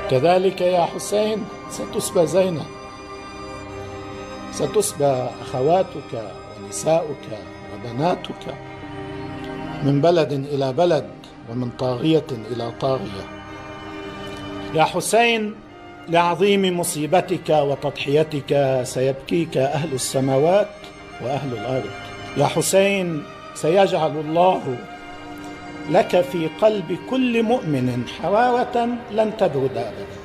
كذلك يا حسين ستسبى زينب، ستسبى أخواتك ونساؤك وبناتك من بلد إلى بلد ومن طاغية إلى طاغية. يا حسين، لعظيم مصيبتك وتضحيتك سيبكيك أهل السماوات وأهل الأرض. يا حسين، سيجعل الله لك في قلب كل مؤمن حرارة لن تبرد أبدا.